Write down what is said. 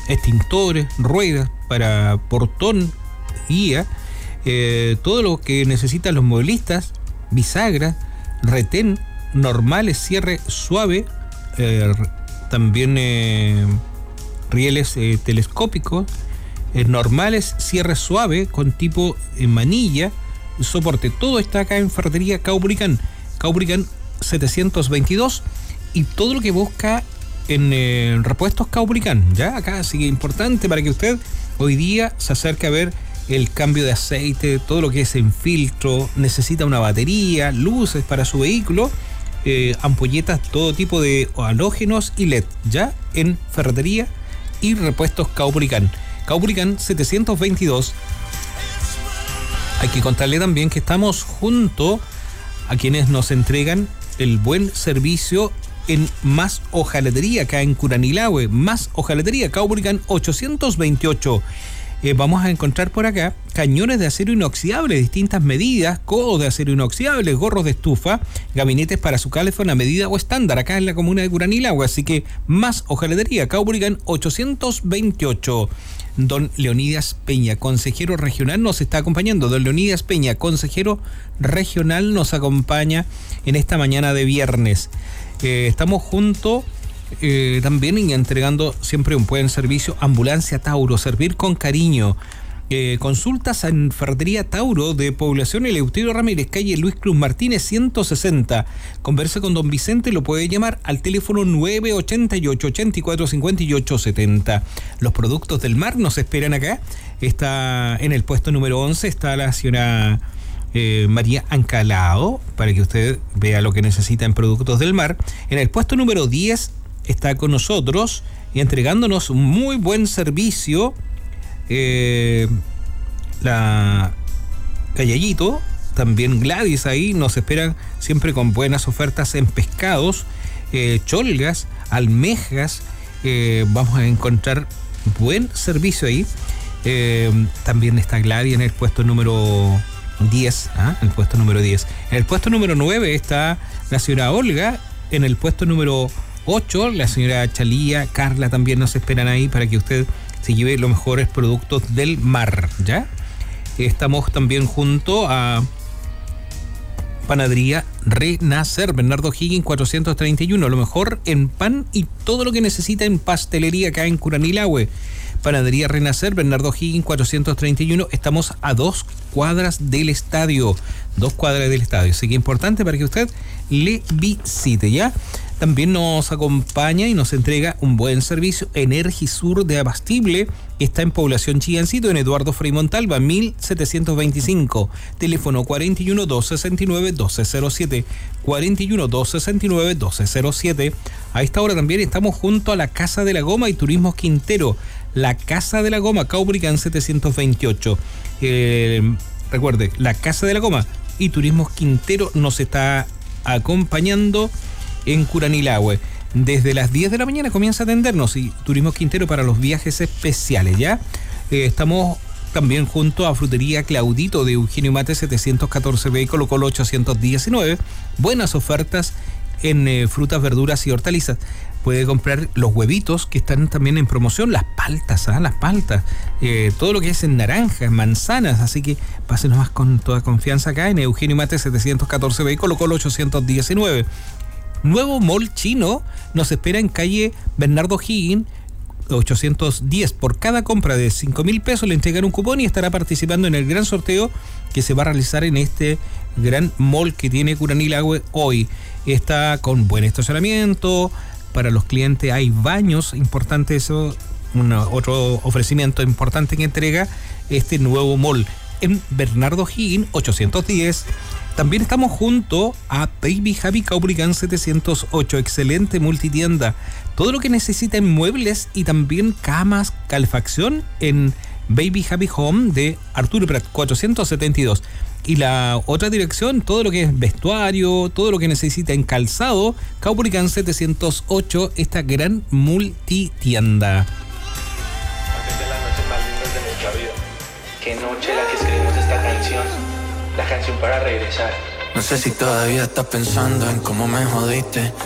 extintores, ruedas para portón, guía, todo lo que necesitan los mueblistas, bisagras, retén, normales, cierre suave, también rieles telescópicos, normales, cierre suave con tipo manilla, soporte. Todo está acá en Ferretería Caupolicán 722, y todo lo que busca en repuestos Caupolicán, ya acá. Así que importante para que usted hoy día se acerque a ver el cambio de aceite, todo lo que es en filtro, necesita una batería, luces para su vehículo, ampolletas, todo tipo de halógenos y LED, ya en Ferretería y Repuestos Caupolicán 722. Hay que contarle también que estamos junto a quienes nos entregan el buen servicio en Más Hojalatería, acá en Curanilahue. Más Hojalatería, Caupolicán 828. Vamos a encontrar por acá cañones de acero inoxidable de distintas medidas, codos de acero inoxidable, gorros de estufa, gabinetes para su calefón a medida o estándar, acá en la comuna de Curanilahue. Así que Más Hojalatería, Caupolicán 828. Don Leonidas Peña, consejero regional, nos está acompañando. Don Leonidas Peña, consejero regional, nos acompaña en esta mañana de viernes. Estamos juntos también y entregando siempre un buen servicio. Ambulancia Tauro, servir con cariño. Consultas en Ferretería Tauro de Población Eleuterio Ramírez, calle Luis Cruz Martínez 160. Converse con don Vicente, lo puede llamar al teléfono 988-8458-70. Los productos del mar nos esperan acá. Está en el puesto número 11, está la señora María Ancalao, para que usted vea lo que necesita en productos del mar. En el puesto número 10 está con nosotros y entregándonos un muy buen servicio la Callallito, también Gladys ahí nos esperan siempre con buenas ofertas en pescados, cholgas, almejas. Vamos a encontrar buen servicio ahí. También está Gladys en el puesto número 10, el puesto número 10. En el puesto número 9 está la señora Olga. En el puesto número 8 la señora Chalía, Carla también nos esperan ahí para que usted se lleve los mejores productos del mar, ¿ya? Estamos también junto a Panadería Renacer, Bernardo Higgins 431, lo mejor en pan y todo lo que necesita en pastelería acá en Curanilahue. Panadería Renacer, Bernardo Higgins 431, estamos a 2 cuadras del estadio, 2 cuadras del estadio, así que importante para que usted le visite, ¿ya? También nos acompaña y nos entrega un buen servicio Energisur de Abastible, que está en Población Chillancito, en Eduardo Frei Montalva, 1725. Teléfono 41-269-1207. 41-269-1207. A esta hora también estamos junto a la Casa de la Goma y Turismos Quintero. La Casa de la Goma, Caupolicán 728. Recuerde, la Casa de la Goma y Turismos Quintero nos está acompañando en Curanilahue. Desde las 10 de la mañana comienza a atendernos y Turismo Quintero para los viajes especiales, ¿ya? Estamos también junto a Frutería Claudito de Eugenio Mate 714B y Colo Colo 819. Buenas ofertas en frutas, verduras y hortalizas. Puede comprar los huevitos que están también en promoción, las paltas, todo lo que es en naranjas, manzanas, así que pásenos más con toda confianza acá en Eugenio Mate 714B y Colo Colo 819. Nuevo Mall Chino nos espera en calle Bernardo Higgins 810. Por cada compra de 5.000 pesos le entregan un cupón y estará participando en el gran sorteo que se va a realizar en este gran mall que tiene Curanilahue hoy. Está con buen estacionamiento para los clientes, hay baños, importante eso, otro ofrecimiento importante que entrega este nuevo mall en Bernardo Higgins 810. También estamos junto a Baby Happy Caupolicán 708, excelente multitienda. Todo lo que necesita en muebles y también camas, calefacción en Baby Happy Home de Arturo Prat 472. Y la otra dirección, todo lo que es vestuario, todo lo que necesita en calzado, Caupolicán 708, esta gran multitienda. Antes de las noches más lindas de nuestra vida. Qué noche la que escribimos esta canción. La canción para regresar. No sé si todavía estás pensando en cómo me jodiste.